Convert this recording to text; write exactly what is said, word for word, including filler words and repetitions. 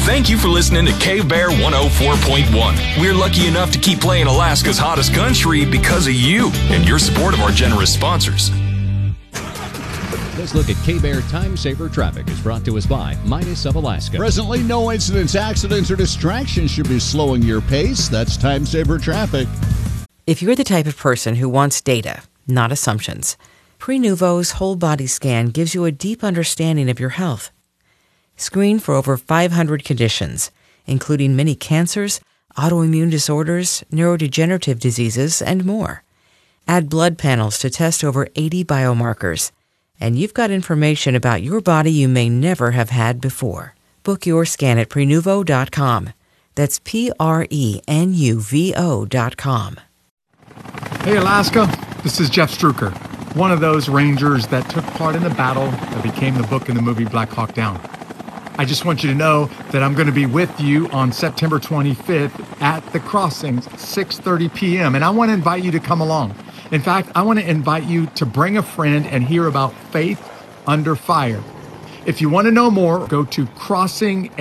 Thank you for listening to K-Bear one oh four point one. We're lucky enough to keep playing Alaska's hottest country because of you and your support of our generous sponsors. This look at K-Bear Time Saver Traffic is brought to us by Midas of Alaska. Presently, no incidents, accidents, or distractions should be slowing your pace. That's Time Saver Traffic. If you're the type of person who wants data, not assumptions, Prenuvo's whole body scan gives you a deep understanding of your health. Screen for over five hundred conditions, including many cancers, autoimmune disorders, neurodegenerative diseases, and more. Add blood panels to test over eighty biomarkers, and you've got information about your body you may never have had before. Book your scan at Prenuvo dot com. That's P R E N U V O dot com. Hey, Alaska, this is Jeff Struker, one of those Rangers that took part in the battle that became the book in the movie Black Hawk Down. I just want you to know that I'm going to be with you on September twenty-fifth at the Crossings, six thirty p.m., and I want to invite you to come along. In fact, I want to invite you to bring a friend and hear about Faith Under Fire. If you want to know more, go to Crossing